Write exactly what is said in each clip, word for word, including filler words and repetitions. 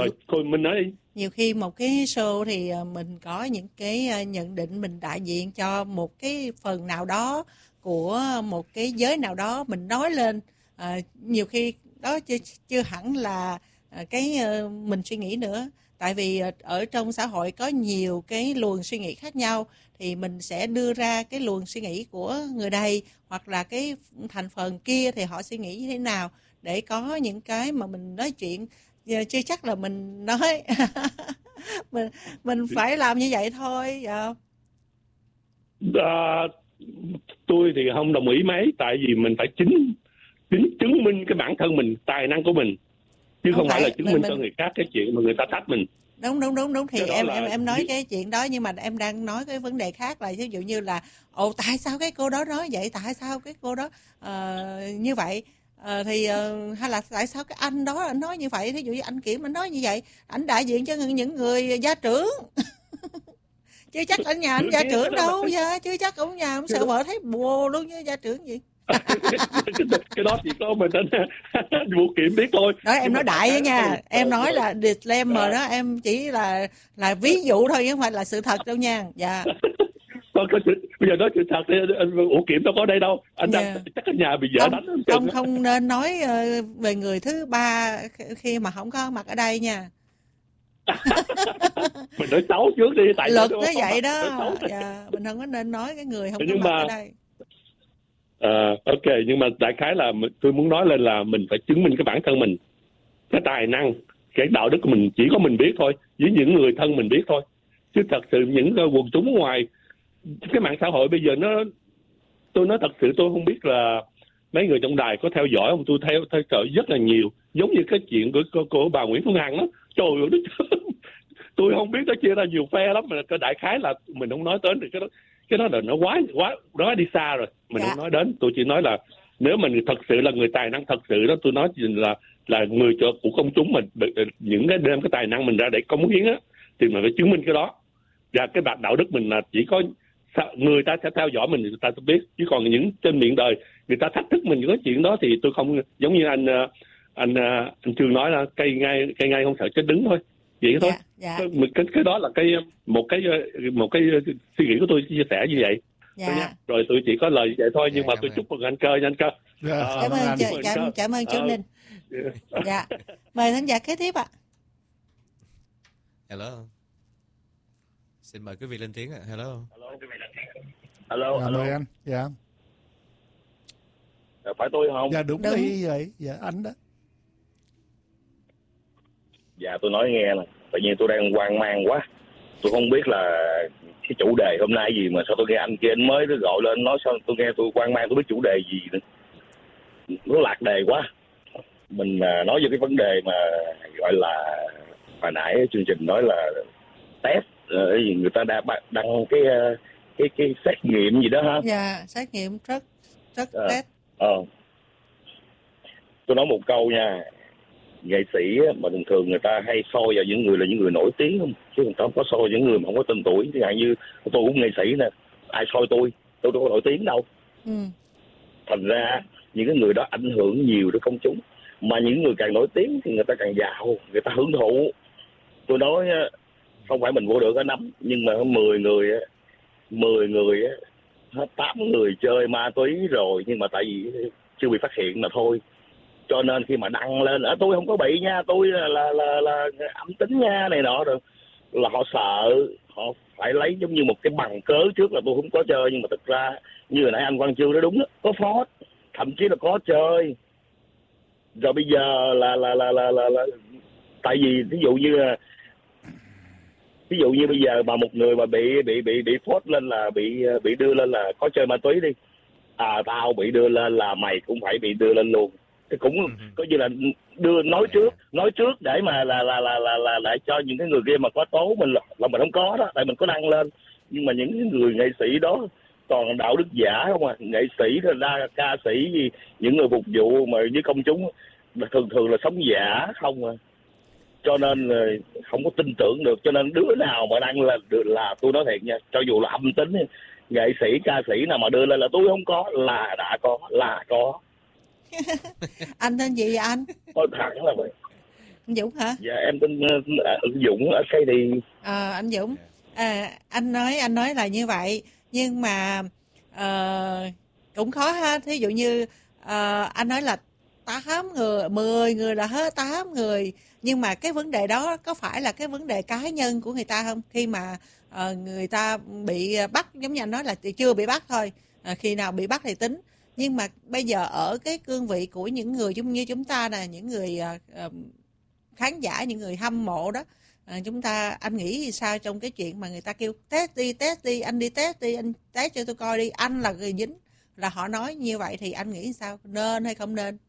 Rồi thôi mình nói đi. Nhiều khi một cái show thì mình có những cái nhận định, mình đại diện cho một cái phần nào đó của một cái giới nào đó mình nói lên. À, nhiều khi đó chưa, chưa hẳn là cái mình suy nghĩ nữa. Tại vì ở trong xã hội có nhiều cái luồng suy nghĩ khác nhau, thì mình sẽ đưa ra cái luồng suy nghĩ của người này hoặc là cái thành phần kia thì họ suy nghĩ như thế nào, để có những cái mà mình nói chuyện. Chưa chắc là mình nói mình mình phải làm như vậy thôi. Dạ. À, tôi thì không đồng ý mấy, tại vì mình phải chính chính chứng minh cái bản thân mình, tài năng của mình, chứ không, không phải là chứng mình, minh mình... cho người khác cái chuyện mà người ta trách mình. Đúng đúng đúng đúng thì em em em nói cái chuyện đó, nhưng mà em đang nói cái vấn đề khác là ví dụ như là ồ tại sao cái cô đó nói vậy, tại sao cái cô đó uh, như vậy. À, thì uh, hay là tại sao cái anh đó anh nói như vậy, thí dụ như anh Kiểm anh nói như vậy, anh đại diện cho những người gia trưởng chứ chắc ở nhà anh gia trưởng đâu nha, chứ chắc ở nhà ông sợ vợ thấy bồ luôn như gia trưởng gì. Cái đó chỉ có mình anh Vũ Kiểm biết thôi. Đó em nói đại đó nha, em nói là disclaimer đó, em chỉ là là ví dụ thôi chứ không phải là sự thật đâu nha. Dạ. Có, có, bây giờ nói sự thật thì anh Vũ Kiểm đâu có đây đâu, anh đang yeah. chắc ở nhà bị vợ đánh. Không không nên nói về người thứ ba khi mà không có mặt ở đây nha. Mình nói xấu trước đi, tại luật nó vậy đó. Dạ, mình không có nên nói cái người không nhưng có mặt mà, ở đây. À, ok, nhưng mà đại khái là tôi muốn nói lên là mình phải chứng minh cái bản thân mình, cái tài năng, cái đạo đức của mình chỉ có mình biết thôi, với những người thân mình biết thôi. Chứ thật sự những quần chúng ở ngoài, cái mạng xã hội bây giờ nó, tôi nói thật sự tôi không biết là mấy người trong đài có theo dõi không, tôi theo theo dõi rất là nhiều, giống như cái chuyện của, của, của bà Nguyễn Phương Hằng đó. Trời ơi, tôi không biết nó chia ra nhiều phe lắm, mà cái đại khái là mình không nói tới thì cái đó cái đó là nó quá quá đó đi xa rồi, mình dạ. không nói đến. Tôi chỉ nói là nếu mình thật sự là người tài năng thật sự đó, tôi nói là là người cho của công chúng mình, những cái đem cái tài năng mình ra để cống hiến á, thì mình phải chứng minh cái đó. Và cái đạo đạo đức mình là chỉ có người ta sẽ theo dõi mình, người ta sẽ biết, chứ còn những trên miệng đời người ta thách thức mình cái chuyện đó thì tôi không, giống như anh anh anh Trương nói là cây ngay cây ngay không sợ chết đứng thôi, vậy thôi. Dạ, dạ. Cái, cái cái đó là cái một cái một cái suy nghĩ của tôi chia sẻ như vậy. Dạ. Rồi tôi chỉ có lời như vậy thôi, nhưng dạ, mà tôi ơn. Chúc mừng anh Cơ nha anh Cơ. Dạ. À, cảm ơn chị, cảm, cảm, cảm ơn chú uh, Ninh. Yeah. Dạ. Mời thính giả kế tiếp ạ. Hello. Xin mời quý vị lên tiếng ạ. Hello. Hello. Hello. Dạ, mời anh. Dạ. Dạ, phải tôi không? Dạ đúng, đúng. Đi vậy. Dạ anh đó. Dạ tôi nói nghe nè, tự nhiên tôi đang hoang mang quá. Tôi không biết là cái chủ đề hôm nay gì mà sao tôi nghe anh kia anh mới gọi lên nói, sao tôi nghe tôi hoang mang, tôi biết chủ đề gì nữa. Nó lạc đề quá. Mình nói về cái vấn đề mà gọi là hồi nãy chương trình nói là test, người ta đã đăng cái cái cái xét nghiệm gì đó ha. Dạ, xét nghiệm rất rất à, test. Ờ. Tôi nói một câu nha. Nghệ sĩ mà thường thường người ta hay soi vào những người là những người nổi tiếng không, chứ người ta không có soi những người mà không có tên tuổi. Thì hạn như tôi cũng nghệ sĩ nè, ai soi tôi, tôi đâu có nổi tiếng đâu. Ừ. Thành ra những cái người đó ảnh hưởng nhiều đến công chúng, mà những người càng nổi tiếng thì người ta càng giàu, người ta hưởng thụ. Tôi nói không phải mình vô được cái nắm, nhưng mà mười người mười người hết tám người chơi ma túy rồi, nhưng mà tại vì chưa bị phát hiện mà thôi. Cho nên khi mà đăng lên, ở tôi không có bị nha, tôi là là là, là âm tính nha này nọ rồi, là họ sợ, họ phải lấy giống như một cái bằng cớ trước là tôi không có chơi. Nhưng mà thực ra như hồi nãy anh Quang Chương nói đúng đó, có phốt, thậm chí là có chơi. Rồi bây giờ là là là là là, là tại vì ví dụ như ví dụ như bây giờ mà một người mà bị bị bị bị phốt lên là bị bị đưa lên là có chơi ma túy đi, à tao bị đưa lên là mày cũng phải bị đưa lên luôn. Cũng coi như là đưa nói trước nói trước để mà là là là là là lại cho những cái người kia mà có tố mình là, là mình không có đó, tại mình có đăng lên. Nhưng mà những người nghệ sĩ đó toàn đạo đức giả không à, nghệ sĩ ra ca sĩ gì, những người phục vụ mà với công chúng thường thường là sống giả không à. Cho nên là không có tin tưởng được. Cho nên đứa nào mà đăng là là tôi nói thiệt nha, cho dù là âm tính, nghệ sĩ ca sĩ nào mà đưa lên là tôi không có, là đã có là có. Anh tên gì vậy anh? Tôi thẳng là vậy. Anh Dũng hả? Dạ em tên uh, Dũng ở Cây Đi. À, anh Dũng, à, anh nói anh nói là như vậy, nhưng mà uh, cũng khó ha. Thí dụ như uh, anh nói là tám người, mười người là hết tám người, nhưng mà cái vấn đề đó có phải là cái vấn đề cá nhân của người ta không? Khi mà uh, người ta bị bắt, giống như anh nói là chưa bị bắt thôi, uh, khi nào bị bắt thì tính. Nhưng mà bây giờ ở cái cương vị của những người giống như chúng ta nè, những người uh, khán giả, những người hâm mộ đó, à, chúng ta, anh nghĩ sao trong cái chuyện mà người ta kêu test đi, test đi, anh đi test đi, anh test cho tôi coi đi, anh là người dính, là họ nói như vậy thì anh nghĩ sao, nên hay không nên?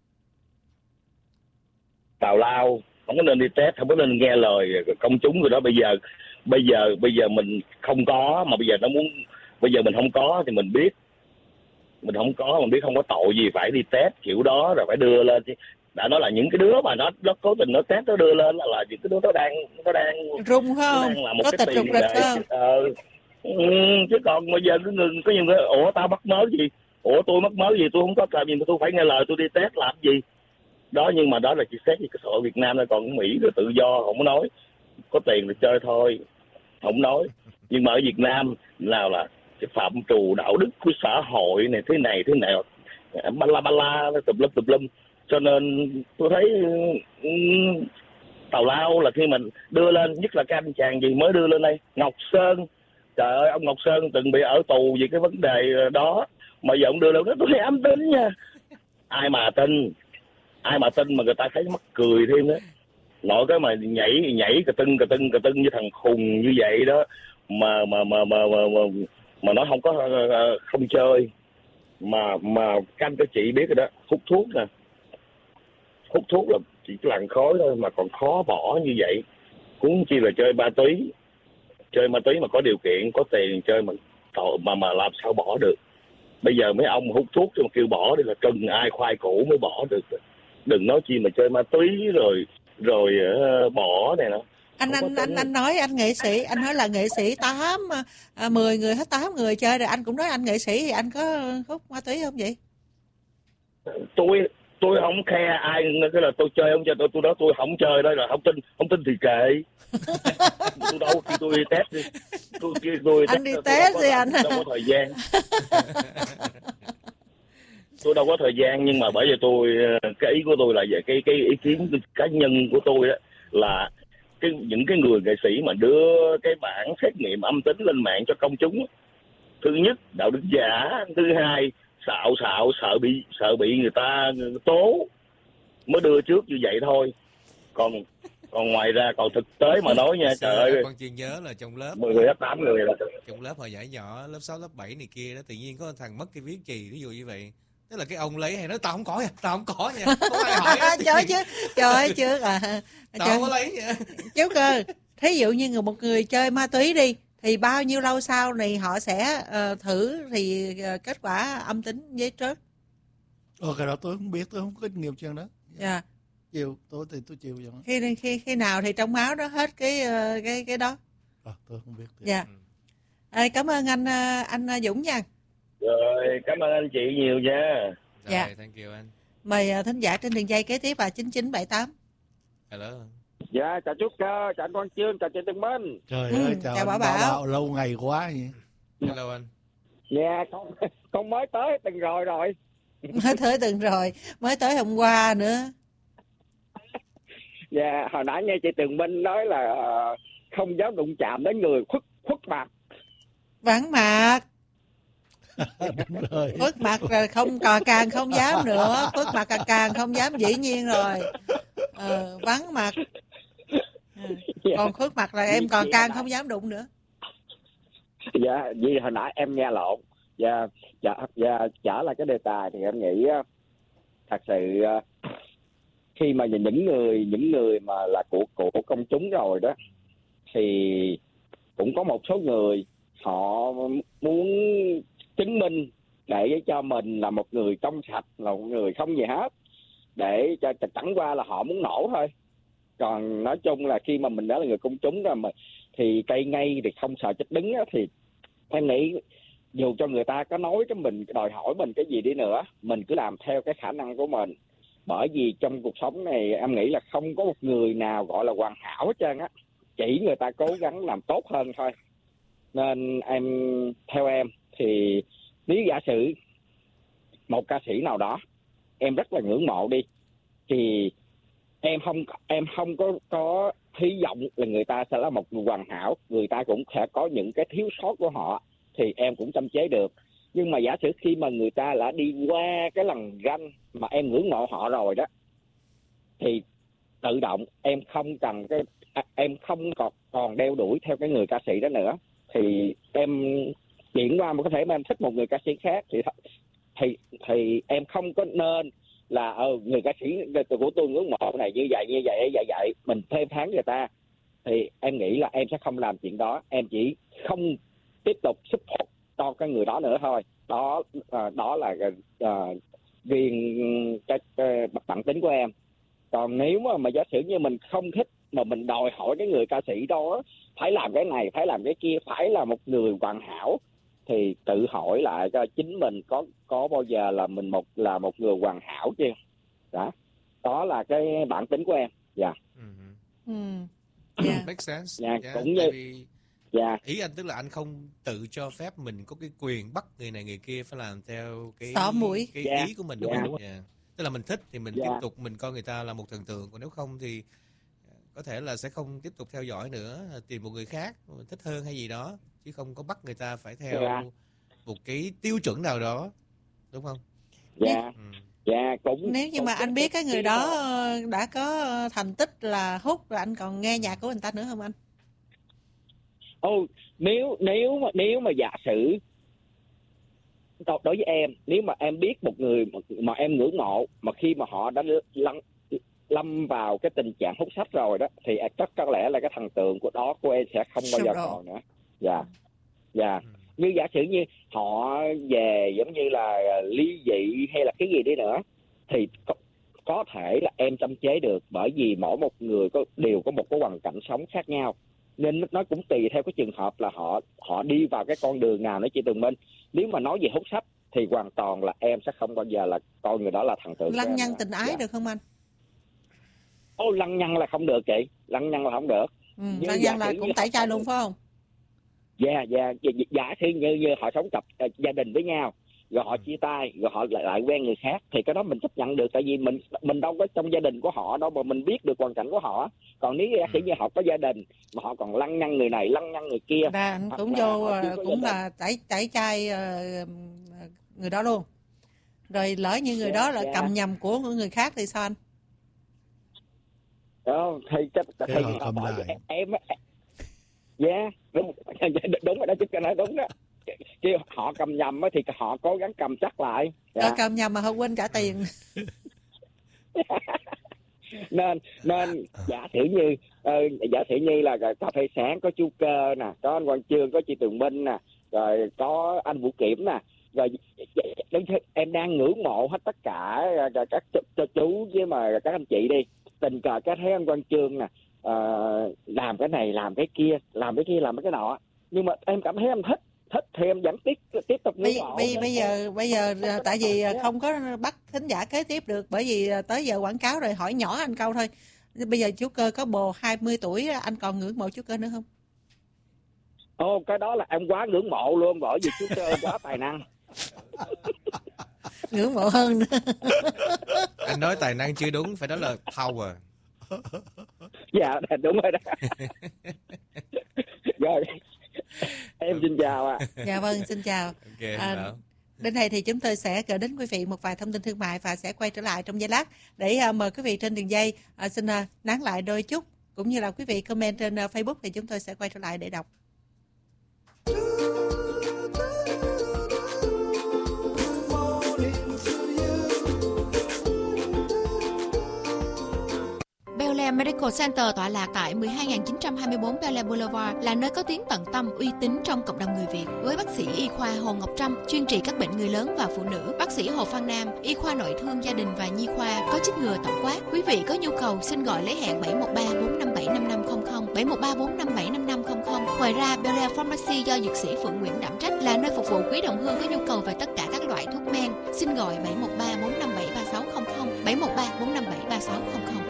Tào lao, không có nên đi test, không có nên nghe lời công chúng rồi đó. Bây giờ bây giờ bây giờ mình không có, mà bây giờ nó muốn, bây giờ mình không có thì mình biết, mình không có, mình biết không có tội gì phải đi test kiểu đó rồi phải đưa lên. Đã nói là những cái đứa mà nó nó cố tình nó test nó đưa lên là, là những cái đứa nó đang nó đang rung không, có tịch rụt rịch không? Ờ, ừ, chứ còn bây giờ cái người có nhiều người, ủa tao mắc mớ gì, ủa tôi mắc mớ gì, tôi không có làm gì mà tôi phải nghe lời tôi đi test làm gì đó. Nhưng mà đó là chỉ xét về cái xã hội Việt Nam thôi, còn Mỹ nó tự do không có nói, có tiền thì chơi thôi, không nói. Nhưng mà ở Việt Nam nào là cái phạm trù đạo đức của xã hội này thế này thế nào, ba la ba la tùm lum tùm lum. Cho nên tôi thấy um, tào lao là khi mình đưa lên, nhất là cái anh chàng gì mới đưa lên đây, Ngọc Sơn. Trời ơi, ông Ngọc Sơn từng bị ở tù vì cái vấn đề đó, mà giờ ông đưa lên, tôi thấy ám tính nha. Ai mà tin, ai mà tin mà người ta thấy mắc cười thêm đó. Nội cái mà nhảy nhảy cà tưng cà tưng cà tưng như thằng khùng như vậy đó, mà mà mà mà mà mà, mà nó không có không chơi, mà mà canh cho chị biết rồi đó, hút thuốc nè, hút thuốc là chỉ lằn khói thôi mà còn khó bỏ như vậy, huống chi là chơi ma túy. Chơi ma túy mà có điều kiện, có tiền chơi mà mà mà làm sao bỏ được. Bây giờ mấy ông hút thuốc mà kêu bỏ đi là cần ai khoai củ mới bỏ được. Đừng nói chi mà chơi ma túy rồi rồi uh, bỏ này nọ. Anh anh anh anh nói anh nghệ sĩ, anh nói là nghệ sĩ tám à, mười người hết tám người chơi rồi, anh cũng nói anh nghệ sĩ thì anh có hút ma túy không vậy? Tôi tôi không khe ai, cái là tôi chơi không chơi, tôi tôi đó tôi không chơi đó, là không tin, không tin thì kệ. Tôi đâu khi tôi đi test đi, tôi kia tôi anh đi test đi anh. Đâu có thời gian. Tôi đâu có thời gian, nhưng mà bởi vì tôi, cái ý của tôi là vậy, cái cái ý kiến cá nhân của tôi á là cái những cái người nghệ sĩ mà đưa cái bản xét nghiệm âm tính lên mạng cho công chúng, thứ nhất đạo đức giả, thứ hai xạo xạo sợ bị sợ bị người ta tố mới đưa trước như vậy thôi. Còn còn ngoài ra còn thực tế mà nói nha, trời ơi, con chưa nhớ là trong lớp mười người hết tám người là trong lớp hồi nhỏ nhỏ lớp sáu lớp bảy này kia đó, tự nhiên có thằng mất cái viết chì ví dụ như vậy, tức là cái ông lấy hay nói tao không có nha, tao không có nha, không ai hỏi hết. Trời chứ, trời chứ à, tao không có lấy nha. Chú cơ, thí dụ như người một người chơi ma túy đi thì bao nhiêu lâu sau này họ sẽ uh, thử thì uh, kết quả âm tính với trớt. Ồ, cái đó tôi không biết, tôi không có kinh nghiệm chuyện đó. Dạ. Yeah. Chịu, tôi thì tôi chịu vậy. Khi khi khi nào thì trong máu đó hết cái uh, cái cái đó. À, tôi không biết. Dạ. Yeah. À, cảm ơn anh anh Dũng nha. Rồi, cảm ơn anh chị nhiều nha. Dạ. Rồi, thank you anh. Mời uh, thính giả trên đường dây kế tiếp là chín chín bảy tám. Hello. Dạ, chào chú Cơ, chào anh Quang Chương, chào chị Tân Minh. Trời ừ, ơi, chào, chào Bảo Bảo. Bảo. Bảo lâu ngày quá vậy. Hello anh. Dạ, con, con mới tới từng rồi rồi. Mới tới từng rồi, mới tới hôm qua nữa. Dạ, hồi nãy nghe chị Tường Minh nói là uh, không dám đụng chạm đến người khuất khuất mặt. Vắng mặt. Đúng rồi. Khuất mặt rồi không còn càng không dám nữa, khuất mặt càng càng không dám dĩ nhiên rồi. Ờ, vắng mặt. À, còn khuất mặt là em còn càng không dám đụng nữa. Dạ, vì hồi nãy em nghe lộn. Dạ, dạ, dạ, trở lại cái đề tài thì em nghĩ thật sự khi mà những người những người mà là của của công chúng rồi đó thì cũng có một số người họ muốn chứng minh để cho mình là một người trong sạch, là một người không gì hết, để cho chẳng qua là họ muốn nổ thôi. Còn nói chung là khi mà mình đã là người công chúng rồi mà thì cây ngay thì không sợ chết đứng á, thì em nghĩ dù cho người ta có nói cho mình, đòi hỏi mình cái gì đi nữa, mình cứ làm theo cái khả năng của mình. Bởi vì trong cuộc sống này em nghĩ là không có một người nào gọi là hoàn hảo hết trơn á, chỉ người ta cố gắng làm tốt hơn thôi. Nên em theo em thì nếu giả sử một ca sĩ nào đó em rất là ngưỡng mộ đi, thì em không em không có có hy vọng là người ta sẽ là một người hoàn hảo, người ta cũng sẽ có những cái thiếu sót của họ, thì em cũng châm chế được. Nhưng mà giả sử khi mà người ta đã đi qua cái lần ranh mà em ngưỡng mộ họ rồi đó, thì tự động em không cần cái em không còn còn đeo đuổi theo cái người ca sĩ đó nữa, thì em chuyển qua một có thể mà em thích một người ca sĩ khác, thì thì thì em không có nên là ờ người ca sĩ của tôi ngưỡng mộ này như vậy như vậy như vậy vậy mình thêm tháng người ta, thì em nghĩ là em sẽ không làm chuyện đó. Em chỉ không tiếp tục support cho cái người đó nữa thôi. Đó à, đó là à, riêng cái, cái bản tính của em. Còn nếu mà, mà giả sử như mình không thích mà mình đòi hỏi cái người ca sĩ đó phải làm cái này, phải làm cái kia, phải là một người hoàn hảo, thì tự hỏi lại cho chính mình có có bao giờ là mình một là một người hoàn hảo chưa? Đó, đó là cái bản tính của em. Dạ. Yeah. Ừ. Ừ. Yeah. Make sense. Yeah, Yeah, cũng như vì... yeah. Ý anh tức là anh không tự cho phép mình có cái quyền bắt người này người kia phải làm theo cái xỏ mũi cái yeah. ý của mình, đúng yeah. không? Yeah. Tức là mình thích thì mình yeah. tiếp tục mình coi người ta là một thần tượng, còn nếu không thì có thể là sẽ không tiếp tục theo dõi nữa, tìm một người khác mình thích hơn hay gì đó, chứ không có bắt người ta phải theo yeah. một cái tiêu chuẩn nào đó, đúng không? Dạ. Yeah. Ừ. Dạ, cũng nếu như cũng mà anh biết cái người đó đã có thành tích là hút rồi, anh còn nghe nhạc của người ta nữa không anh? Ô, nếu nếu mà nếu mà giả sử đối với em, nếu mà em biết một người mà em ngưỡng mộ mà khi mà họ đã lâm, lâm vào cái tình trạng hút sách rồi đó, thì chắc có lẽ là cái thần tượng của đó của em sẽ không bao giờ còn nữa. Dạ. Dạ. Như giả sử như họ về giống như là ly dị hay là cái gì đi nữa, thì có, có thể là em châm chế được, bởi vì mỗi một người có đều có một cái hoàn cảnh sống khác nhau, nên nó cũng tùy theo cái trường hợp là họ họ đi vào cái con đường nào nữa chị Tường Minh. Nếu mà nói về hút sách thì hoàn toàn là em sẽ không bao giờ là coi người đó là thần tượng. Lăng nhăng tình ái dạ. được không anh? Ô, lăng nhăng là không được chị, lăng nhăng là không được. Ừ, lăng nhăng là cũng tẩy chay luôn phải không? Dạ, dạ, giả sử như, như họ sống cặp uh, gia đình với nhau, rồi họ chia tay, rồi họ lại, lại quen người khác, thì cái đó mình chấp nhận được, tại vì mình mình đâu có trong gia đình của họ đâu mà mình biết được hoàn cảnh của họ. Còn nếu giả sử như họ có gia đình mà họ còn lăng nhăng người này, lăng nhăng người kia, ra anh cũng vô cũng là tẩy tẩy chay uh, người đó luôn. Rồi lỡ như người yeah, đó là yeah. cầm nhầm của người khác thì sao anh? Đó, thì chắc thì họ bảo em, em dạ yeah, đúng đúng rồi đó, chứ cái nói đúng đó. Chứ họ cầm nhầm thì họ cố gắng cầm chắc lại. Dạ. Rồi cầm nhầm mà họ quên trả tiền. nên nên giả sử như uh, giả sử như là cà phê sáng có chú Cơ nè, có anh Quang Chương, có chị Tường Minh nè, rồi có anh Vũ Kiểm nè, rồi em đang ngưỡng mộ hết tất cả các cho chú với mà các anh chị đi, tình cờ cái thấy anh Quang Chương nè, uh, làm cái này làm cái kia, làm cái kia làm cái nọ, nhưng mà em cảm thấy em thích thích thì em vẫn tiếp tiếp tục ngưỡng mộ. Bây, bây giờ bây giờ tại vì không có bắt thính giả kế tiếp được, bởi vì tới giờ quảng cáo rồi, hỏi nhỏ anh câu thôi. Bây giờ chú Cơ có bồ hai mươi tuổi, anh còn ngưỡng mộ chú Cơ nữa không? Ồ, cái đó là em quá ngưỡng mộ luôn, bởi vì chú Cơ quá tài năng. Ngưỡng mộ hơn nữa. Anh nói tài năng chưa đúng, phải đó là power. Dạ đúng rồi đó. Rồi em xin chào ạ. À. Dạ vâng, xin chào. Okay, à, đến đây thì chúng tôi sẽ gửi đến quý vị một vài thông tin thương mại và sẽ quay trở lại trong giây lát để uh, mời quý vị trên đường dây uh, xin uh, nán lại đôi chút, cũng như là quý vị comment trên uh, Facebook thì chúng tôi sẽ quay trở lại để đọc. Bel Air Medical Center tọa lạc tại mười hai nghìn chín trăm hai mươi tư Bel Air Boulevard, là nơi có tiếng tận tâm uy tín trong cộng đồng người Việt. Với bác sĩ y khoa Hồ Ngọc Trâm, chuyên trị các bệnh người lớn và phụ nữ, bác sĩ Hồ Phan Nam, y khoa nội thương gia đình và nhi khoa, có chích ngừa tổng quát. Quý vị có nhu cầu xin gọi lấy hẹn bảy một ba bốn năm bảy năm năm không không, bảy một ba bốn năm bảy năm năm không không. Ngoài ra, Bel Air Pharmacy do dược sĩ Phượng Nguyễn đảm trách, là nơi phục vụ quý đồng hương có nhu cầu về tất cả các loại thuốc men. Xin gọi bảy một ba bốn năm bảy ba sáu không không, bảy một ba bốn năm bảy ba sáu không không.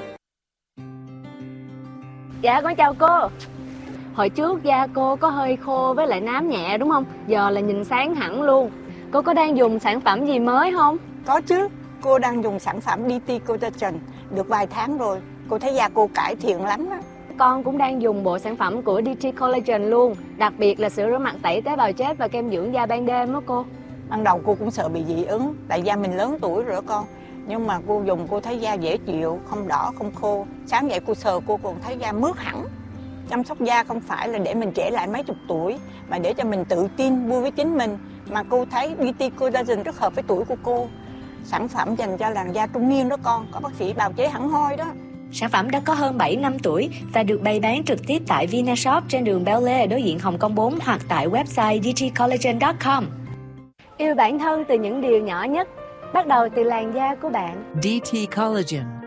Dạ con chào cô. Hồi trước da cô có hơi khô với lại nám nhẹ đúng không? Giờ là nhìn sáng hẳn luôn. Cô có đang dùng sản phẩm gì mới không? Có chứ, cô đang dùng sản phẩm đê tê Collagen được vài tháng rồi. Cô thấy da cô cải thiện lắm đó. Con cũng đang dùng bộ sản phẩm của đê tê Collagen luôn. Đặc biệt là sữa rửa mặt tẩy tế bào chết và kem dưỡng da ban đêm đó cô. Ban đầu cô cũng sợ bị dị ứng, tại da mình lớn tuổi rồi đó con. Nhưng mà cô dùng cô thấy da dễ chịu, không đỏ, không khô. Sáng dậy cô sờ cô còn thấy da mướt hẳn. Chăm sóc da không phải là để mình trẻ lại mấy chục tuổi, mà để cho mình tự tin, vui với chính mình. Mà cô thấy đê tê Collagen rất hợp với tuổi của cô. Sản phẩm dành cho làn da trung niên đó con, có bác sĩ bào chế hẳn hoi đó. Sản phẩm đã có hơn bảy năm tuổi và được bày bán trực tiếp tại Vinashop trên đường Bel Air đối diện Hồng Kông bốn hoặc tại website d t collagen chấm com. Yêu bản thân từ những điều nhỏ nhất, bắt đầu từ làn da của bạn. đê tê Collagen